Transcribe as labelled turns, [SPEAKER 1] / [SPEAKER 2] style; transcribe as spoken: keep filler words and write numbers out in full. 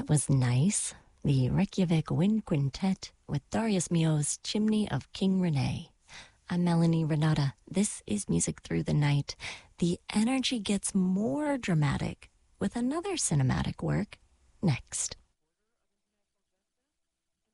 [SPEAKER 1] That was nice. The Reykjavik Wind Quintet with Darius Milhaud's Chimney of King Rene. I'm Melanie Renata. This is Music Through the Night. The energy gets more dramatic with another cinematic work next.